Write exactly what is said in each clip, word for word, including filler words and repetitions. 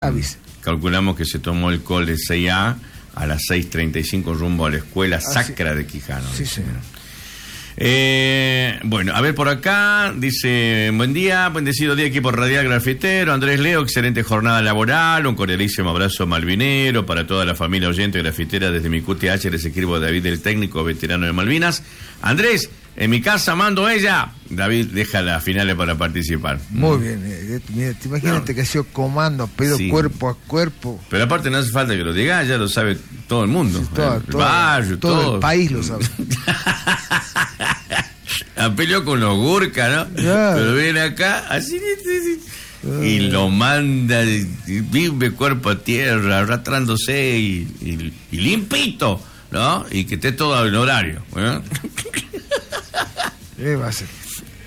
avise. Calculamos que se tomó el col de seis A a las seis treinta y cinco rumbo a la escuela ah, Sacra sí. de Quijano. Sí, señor. Eh, bueno, a ver por acá, dice, buen día, bendecido día equipo radial grafitero, Andrés Leo, excelente jornada laboral, un cordialísimo abrazo malvinero para toda la familia oyente grafitera desde mi Q T H, les escribo David, el técnico veterano de Malvinas. Andrés, en mi casa mando ella. David, deja las finales para participar. Muy mm. bien, eh, mira, te imagínate no. que ha sido comando, pero sí. cuerpo a cuerpo. Pero aparte no hace falta que lo digas, ya lo sabe todo el mundo. Sí, todo, el, todo, barrio, todo, todo el país lo sabe. Peleó con los Gurka, ¿no? Yeah. Pero viene acá, así, así, así y lo manda, y vive cuerpo a tierra, arrastrándose y, y, y limpito, ¿no? Y que esté todo en horario, ¿eh? ¿Qué va a ser?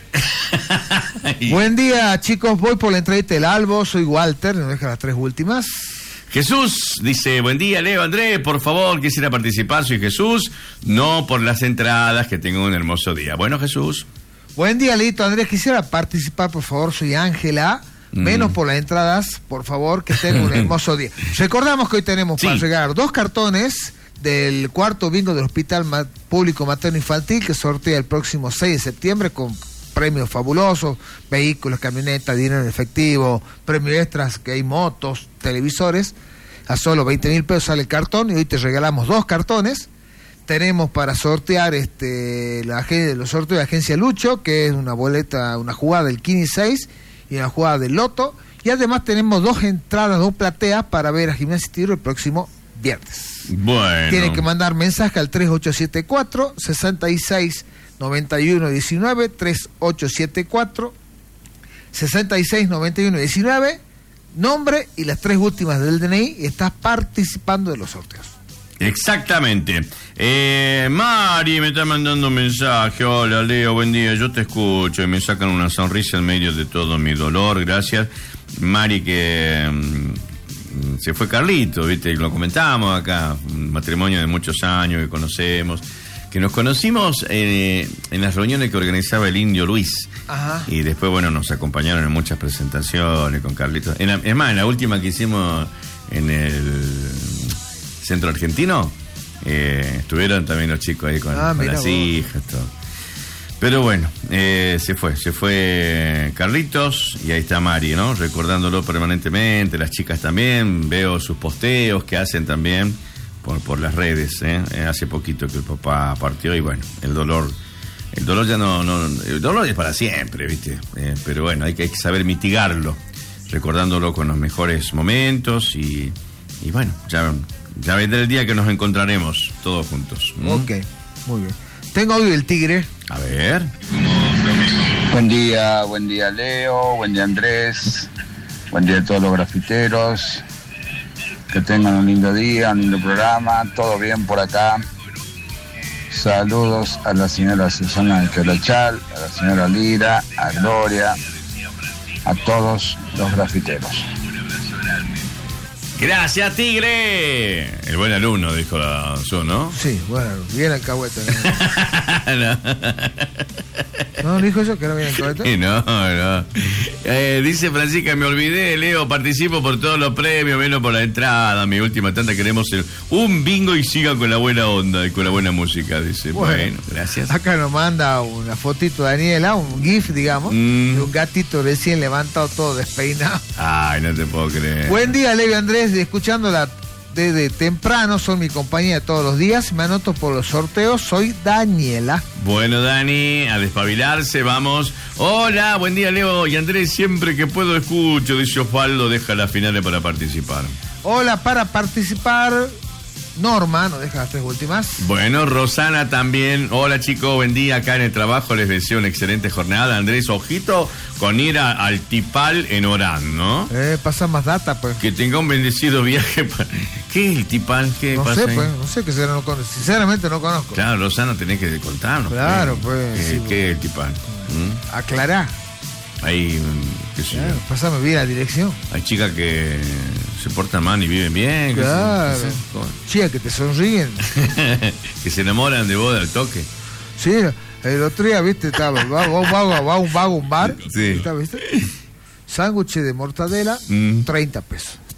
Buen día, chicos, voy por la entrevista del Albo, soy Walter, nos deja las tres últimas. Jesús dice, buen día Leo, Andrés, por favor, quisiera participar, soy Jesús, no por las entradas, que tengan un hermoso día. Bueno, Jesús. Buen día, Leito, Andrés, quisiera participar, por favor, soy Ángela, mm. menos por las entradas, por favor, que tengan un hermoso día. Recordamos que hoy tenemos sí. para regalar dos cartones del cuarto bingo del Hospital Público Materno Infantil, que sortea el próximo seis de septiembre con premios fabulosos, vehículos, camionetas, dinero en efectivo, premios extras, que hay motos, televisores, a solo veinte mil pesos sale el cartón y hoy te regalamos dos cartones. Tenemos para sortear este la, los sorteos de la agencia Lucho, que es una boleta, una jugada del quince y seis y una jugada del Loto, y además tenemos dos entradas, dos plateas para ver a Gimnasia y Tiro el próximo viernes. Bueno. Tienen que mandar mensaje al tres ocho siete cuatro, seis seis noventa y uno diecinueve, tres ocho siete cuatro, seis seis noventa y uno diecinueve, nombre y las tres últimas del D N I, y estás participando de los sorteos. Exactamente. Eh, Mari me está mandando un mensaje. Hola Leo, buen día, yo te escucho y me sacan una sonrisa en medio de todo mi dolor, gracias. Mari, que mmm, se fue Carlito, viste, lo comentábamos acá, un matrimonio de muchos años que conocemos, que nos conocimos eh, en las reuniones que organizaba el Indio Luis. Ajá. Y después, bueno, nos acompañaron en muchas presentaciones con Carlitos. En la, es más, en la última que hicimos en el Centro Argentino, eh, estuvieron también los chicos ahí con, ah, con las vos. hijas, todo. Pero bueno, eh, se fue, se fue Carlitos y ahí está Mari, ¿no? Recordándolo permanentemente, las chicas también, veo sus posteos que hacen también por, por las redes, ¿eh? Hace poquito que el papá partió y bueno, el dolor, el dolor ya no, no el dolor es para siempre, ¿viste? Eh, pero bueno, hay que, hay que saber mitigarlo, recordándolo con los mejores momentos y, y bueno, ya, ya vendrá el día que nos encontraremos todos juntos. ¿Mm? Ok, muy bien. Tengo audio del Tigre. A ver. Buen día, buen día Leo, buen día Andrés, buen día a todos los grafiteros. Que tengan un lindo día, un lindo programa, todo bien por acá. Saludos a la señora Susana de Quebrachal, a la señora Lira, a Gloria, a todos los grafiteros. Gracias, Tigre. El buen alumno, dijo la Su, ¿no? Sí, bueno, bien alcahueta. ¿No? ¿No dijo eso que no viene alcahueta? No, no. Eh, dice Francisca, me olvidé, Leo, participo por todos los premios, menos por la entrada. Mi última tanda, queremos ser un bingo y sigan con la buena onda y con la buena música, dice. Bueno, bueno gracias. Acá nos manda una fotito de Daniela, un GIF, digamos, mm. de un gatito recién levantado, todo despeinado. Ay, no te puedo creer. Buen día, Leo Andrés, escuchándola desde temprano, son mi compañía todos los días, me anoto por los sorteos, soy Daniela. Bueno, Dani, a despabilarse, vamos. Hola, buen día, Leo y Andrés, siempre que puedo escucho, dice Osvaldo, deja las finales para participar. Hola, para participar, Norma, nos deja las tres últimas. Bueno, Rosana también. Hola chicos, buen día acá en el trabajo, les deseo una excelente jornada. Andrés, ojito con ir a, al Tipal en Orán, ¿no? Eh, pasa más data, pues. Que tenga un bendecido viaje. Para... ¿Qué es el Tipal? ¿Qué no pasa sé, ahí? pues, no sé, que no conozco. Sinceramente no conozco. Claro, Rosana, tenés que contarnos. Claro, ¿qué, pues. ¿Qué, sí, ¿qué es el Tipal? ¿Mm? Aclará. Ahí, qué sé claro, yo. Pásame bien la dirección. Hay chicas que se portan mal y viven bien. Claro. Que se, chicas que te sonríen. Que se enamoran de vos al toque. Sí, el otro día, viste, estaba, va, va, va, va, un, va a un bar. Sí. Está, ¿viste? Sándwich de mortadela, mm. treinta pesos.